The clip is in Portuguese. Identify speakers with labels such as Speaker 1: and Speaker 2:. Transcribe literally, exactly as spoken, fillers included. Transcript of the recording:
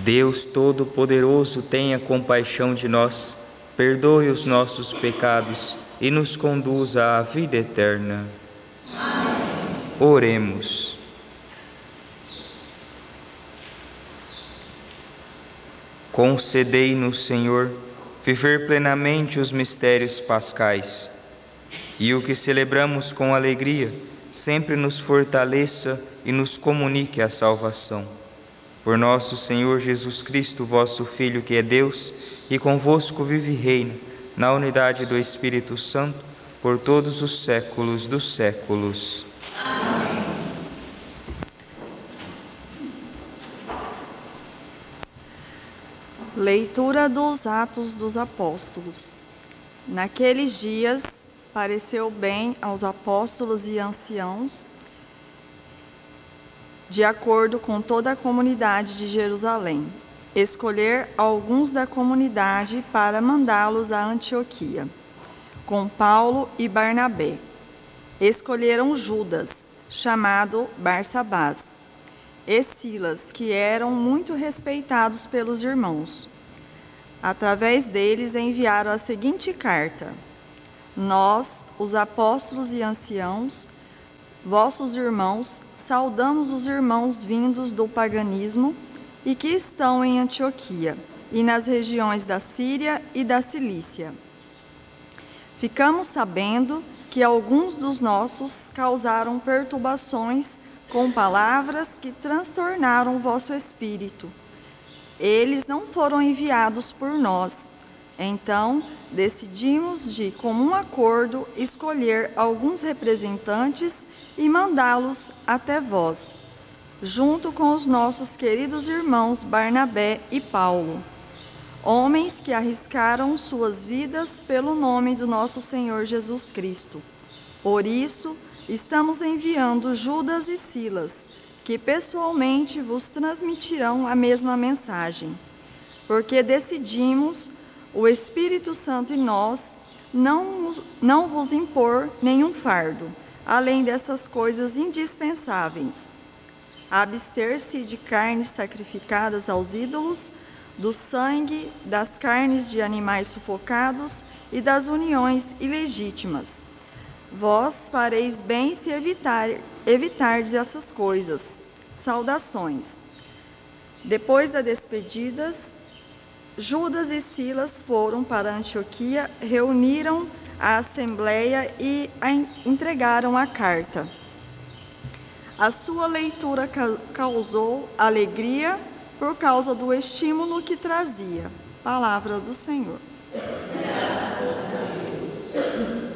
Speaker 1: Deus Todo-Poderoso, tenha compaixão de nós, perdoe os nossos pecados e nos conduza à vida eterna. Amém. Oremos. Concedei-nos, Senhor, viver plenamente os mistérios pascais, e o que celebramos com alegria sempre nos fortaleça e nos comunique a salvação. Por nosso Senhor Jesus Cristo, vosso Filho, que é Deus, e convosco vive e reina, na unidade do Espírito Santo, por todos os séculos dos séculos. Amém.
Speaker 2: Leitura dos Atos dos Apóstolos. Naqueles dias, pareceu bem aos apóstolos e anciãos, de acordo com toda a comunidade de Jerusalém, escolher alguns da comunidade para mandá-los a Antioquia, com Paulo e Barnabé. Escolheram Judas, chamado Barsabás, e Silas, que eram muito respeitados pelos irmãos. Através deles enviaram a seguinte carta: Nós, os apóstolos e anciãos, vossos irmãos, saudamos os irmãos vindos do paganismo e que estão em Antioquia e nas regiões da Síria e da Cilícia. Ficamos sabendo que alguns dos nossos causaram perturbações com palavras que transtornaram o vosso espírito. Eles não foram enviados por nós. Então, decidimos de comum acordo escolher alguns representantes e mandá-los até vós, junto com os nossos queridos irmãos Barnabé e Paulo, homens que arriscaram suas vidas pelo nome do nosso Senhor Jesus Cristo. Por isso, estamos enviando Judas e Silas, que pessoalmente vos transmitirão a mesma mensagem, porque decidimos, o Espírito Santo e nós, não, não vos impor nenhum fardo, além dessas coisas indispensáveis: abster-se de carnes sacrificadas aos ídolos, do sangue, das carnes de animais sufocados e das uniões ilegítimas. Vós fareis bem se evitar, evitardes essas coisas. Saudações. Depois das despedidas, Judas e Silas foram para Antioquia, reuniram a assembleia e a entregaram a carta. A sua leitura causou alegria por causa do estímulo que trazia. Palavra do Senhor.